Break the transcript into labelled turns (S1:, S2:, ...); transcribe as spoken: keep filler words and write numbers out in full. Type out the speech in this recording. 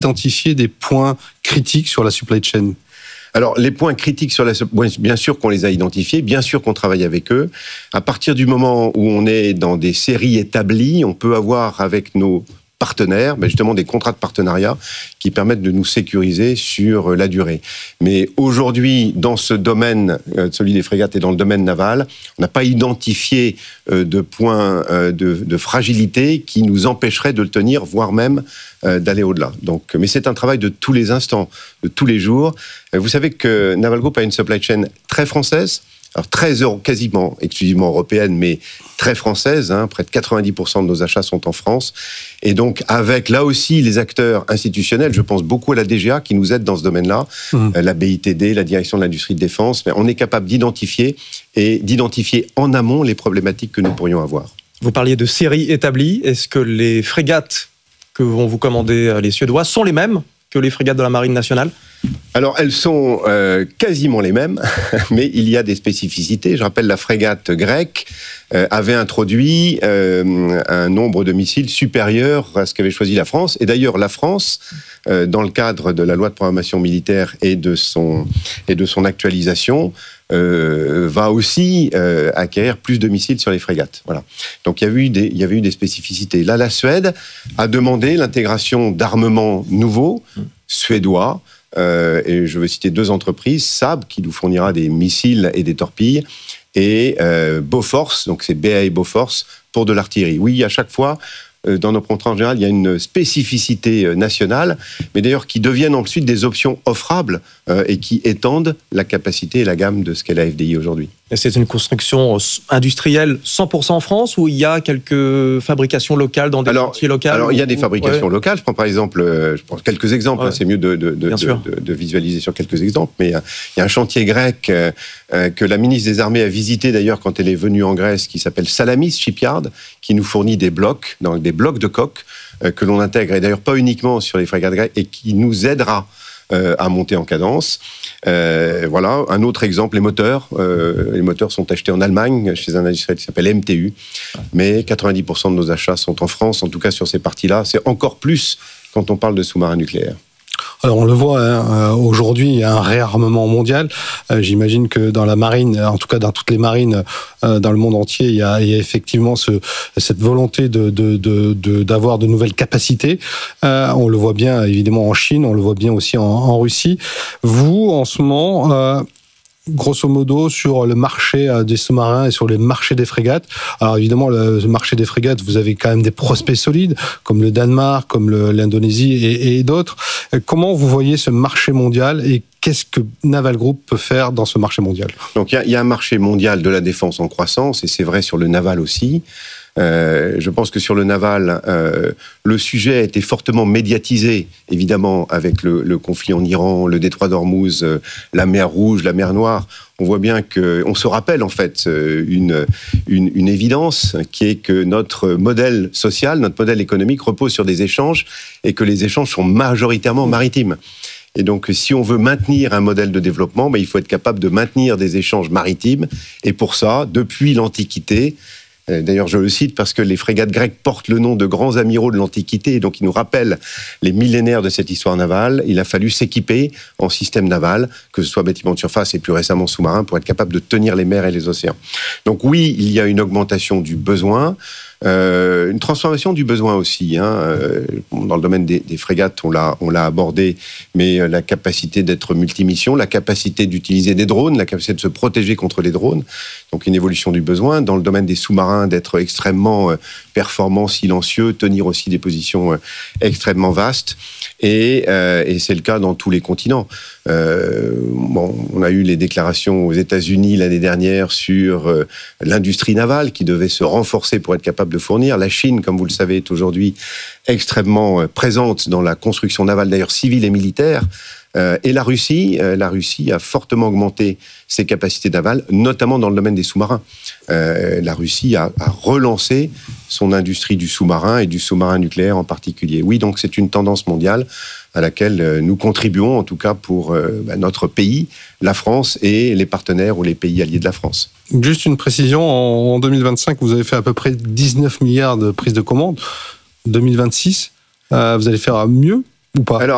S1: identifier des points critiques sur la supply chain?
S2: Alors, les points critiques sur la... Bien sûr qu'on les a identifiés, bien sûr qu'on travaille avec eux. À partir du moment où on est dans des séries établies, on peut avoir avec nos partenaires, ben justement des contrats de partenariat qui permettent de nous sécuriser sur la durée. Mais aujourd'hui, dans ce domaine, celui des frégates et dans le domaine naval, on n'a pas identifié de points de, de fragilité qui nous empêcheraient de le tenir, voire même d'aller au-delà. Donc, mais c'est un travail de tous les instants, de tous les jours. Vous savez que Naval Group a une supply chain très française, alors très quasiment exclusivement européenne, mais très française. Hein, près de quatre-vingt-dix pour cent de nos achats sont en France. Et donc, avec là aussi les acteurs institutionnels, je pense beaucoup à la D G A qui nous aide dans ce domaine-là, mmh. euh, la B I T D, la Direction de l'Industrie de Défense. Mais on est capable d'identifier et d'identifier en amont les problématiques que nous pourrions avoir.
S3: Vous parliez de séries établies. Est-ce que les frégates que vont vous commander les Suédois sont les mêmes que les frégates de la Marine nationale ?
S2: Alors, elles sont euh, quasiment les mêmes, mais il y a des spécificités. Je rappelle, la frégate grecque euh, avait introduit euh, un nombre de missiles supérieur à ce qu'avait choisi la France. Et d'ailleurs, la France, euh, dans le cadre de la loi de programmation militaire et de son, et de son actualisation, euh, va aussi euh, acquérir plus de missiles sur les frégates. Voilà. Donc, il y a eu des, il y avait eu des spécificités. Là, la Suède a demandé l'intégration d'armements nouveaux, suédois. Euh, et je veux citer deux entreprises, Saab, qui nous fournira des missiles et des torpilles, et euh, Bofors, donc c'est B A E Bofors, pour de l'artillerie. Oui, à chaque fois, euh, dans nos contrats en général, il y a une spécificité euh, nationale, mais d'ailleurs qui deviennent ensuite des options offrables euh, et qui étendent la capacité et la gamme de ce qu'est la F D I aujourd'hui.
S3: Et c'est une construction industrielle cent pour cent en France ou il y a quelques fabrications locales dans des chantiers locaux?
S2: Alors, il y a des fabrications ouais. locales. Je prends par exemple, je prends quelques exemples. Ouais. Hein, c'est mieux de, de, de, de, de, de visualiser sur quelques exemples. Mais il y a un chantier grec euh, que la ministre des Armées a visité d'ailleurs quand elle est venue en Grèce, qui s'appelle Salamis Shipyard, qui nous fournit des blocs, donc des blocs de coque euh, que l'on intègre, et d'ailleurs pas uniquement sur les frégates grecques, et qui nous aidera euh, à monter en cadence. Euh, voilà, un autre exemple, les moteurs. Euh, les moteurs sont achetés en Allemagne, chez un industriel qui s'appelle M T U. Mais quatre-vingt-dix pour cent de nos achats sont en France, en tout cas sur ces parties-là. C'est encore plus quand on parle de sous-marins nucléaires.
S1: Alors on le voit, hein, aujourd'hui, il y a un réarmement mondial. Euh, j'imagine que dans la marine, en tout cas dans toutes les marines euh, dans le monde entier, il y a, il y a effectivement ce, cette volonté de, de, de, de, d'avoir de nouvelles capacités. Euh, on le voit bien évidemment en Chine, on le voit bien aussi en, en Russie. Vous, en ce moment... Euh, grosso modo, sur le marché des sous-marins et sur le marché des frégates. Alors évidemment, le marché des frégates, vous avez quand même des prospects solides, comme le Danemark, comme le, l'Indonésie et, et d'autres. Comment vous voyez ce marché mondial et qu'est-ce que Naval Group peut faire dans ce marché mondial?
S2: Donc il y a, il y a un marché mondial de la défense en croissance, et c'est vrai sur le naval aussi. Euh, je pense que sur le naval, euh, le sujet a été fortement médiatisé, évidemment, avec le, le conflit en Iran, le détroit d'Ormuz, euh, la mer Rouge, la mer Noire. On voit bien que, on se rappelle en fait une, une, une évidence qui est que notre modèle social, notre modèle économique repose sur des échanges et que les échanges sont majoritairement maritimes. Et donc, si on veut maintenir un modèle de développement, ben, il faut être capable de maintenir des échanges maritimes. Et pour ça, depuis l'Antiquité, d'ailleurs, je le cite parce que les frégates grecques portent le nom de grands amiraux de l'Antiquité, et donc ils nous rappellent les millénaires de cette histoire navale. Il a fallu s'équiper en système naval, que ce soit bâtiment de surface et plus récemment sous-marin, pour être capable de tenir les mers et les océans. Donc oui, il y a une augmentation du besoin, euh, une transformation du besoin aussi. Hein. Euh, dans le domaine des, des frégates, on l'a, on l'a abordé, mais la capacité d'être multimission, la capacité d'utiliser des drones, la capacité de se protéger contre les drones, donc une évolution du besoin. Dans le domaine des sous-marins, d'être extrêmement euh, performants, silencieux, tenir aussi des positions euh, extrêmement vastes. Et, euh, et c'est le cas dans tous les continents. Euh, bon, on a eu les déclarations aux États-Unis l'année dernière sur euh, l'industrie navale qui devait se renforcer pour être capable de fournir. La Chine, comme vous le savez, est aujourd'hui extrêmement euh, présente dans la construction navale, d'ailleurs civile et militaire. Euh, et la Russie, euh, la Russie a fortement augmenté ses capacités navales, notamment dans le domaine des sous-marins. Euh, la Russie a, a relancé son industrie du sous-marin et du sous-marin nucléaire en particulier. Oui, donc c'est une tendance mondiale à laquelle euh, nous contribuons, en tout cas pour euh, bah, notre pays, la France et les partenaires ou les pays alliés de la France.
S1: Juste une précision, en deux mille vingt-cinq, vous avez fait à peu près dix-neuf milliards de prises de commande. deux mille vingt-six, euh, vous allez faire mieux ou pas?
S2: Alors,